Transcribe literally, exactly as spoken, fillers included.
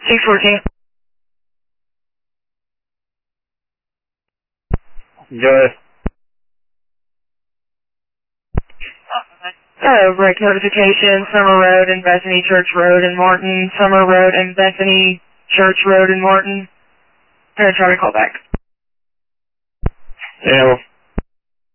six fourteen. Go ahead. Uh, break notification, Summer Road and Bethany Church Road in Morton, Summer Road and Bethany Church Road in Morton. I'm going to try to call back. Yeah, well.